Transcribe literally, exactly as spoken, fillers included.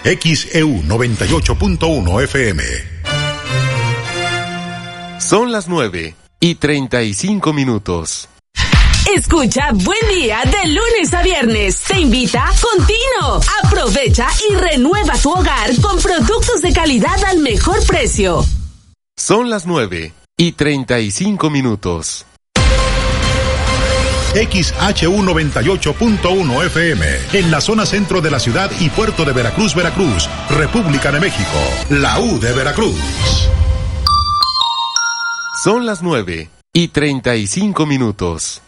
X E U noventa y ocho punto uno F M. Son las nueve y treinta y cinco minutos. Escucha Buen Día de lunes a viernes. Te invita Contino. Aprovecha y renueva tu hogar con productos de calidad al mejor precio. Son las nueve y treinta y cinco minutos. X H U noventa y ocho punto uno F M, en la zona centro de la ciudad y puerto de Veracruz, Veracruz, República de México, la U de Veracruz. Son las nueve y treinta y cinco minutos.